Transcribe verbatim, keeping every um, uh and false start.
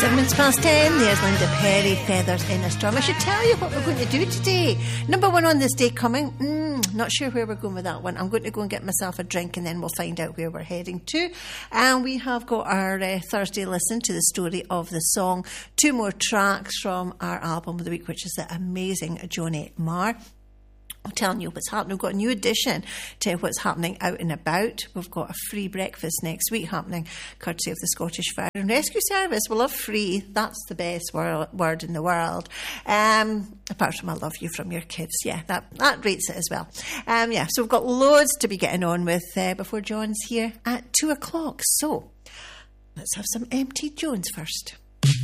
Seven minutes past ten, there's Linda Perry, Feathers in a Storm. I should tell you what we're going to do today. Number one on this day coming, mm, not sure where we're going with that one. I'm going to go and get myself a drink and then we'll find out where we're heading to. And we have got our uh, Thursday listen to the story of the song. Two more tracks from our album of the week, which is the amazing Jonette Marr. I'm telling you what's happening. We've got a new addition to what's happening out and about. We've got a free breakfast next week happening, courtesy of the Scottish Fire and Rescue Service. We love free. That's the best wor- word in the world. Um, apart from I love you from your kids. Yeah, that, that rates it as well. Um, yeah, so we've got loads to be getting on with uh, before John's here at two o'clock. So let's have some Empty Jones first.